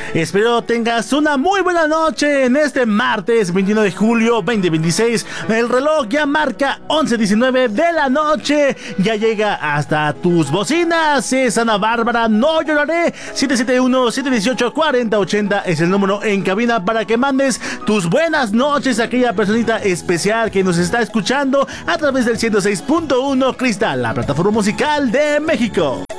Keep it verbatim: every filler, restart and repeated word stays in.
Espero tengas una muy buena noche en este martes veintiuno de julio veinte veintiséis. El reloj ya marca once diecinueve de la noche. Ya llega hasta tus bocinas. Es Ana Bárbara, no lloraré. siete siete uno, siete uno ocho, cuatro cero ocho cero es el número en cabina para que mandes tus buenas noches a aquella personita especial que nos está escuchando a través del ciento seis punto uno Cristal, la plataforma musical de México.